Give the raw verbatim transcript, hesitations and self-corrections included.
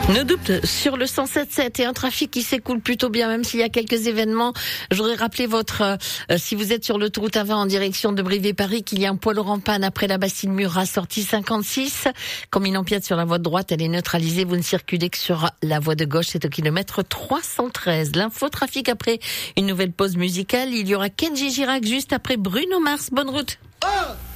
Ne doute sur le cent sept sept et un trafic qui s'écoule plutôt bien, même s'il y a quelques événements. Je voudrais rappeler votre, euh, si vous êtes sur l'autoroute A vingt en direction de Brive-et-Paris, qu'il y a un poids lourd en panne après la Bastille-Murat, sortie cinquante-six. Comme il empiète sur la voie de droite, elle est neutralisée. Vous ne circulez que sur la voie de gauche. C'est au kilomètre trois cent treize. L'info trafic après une nouvelle pause musicale. Il y aura Kenji Girac juste après Bruno Mars. Bonne route. un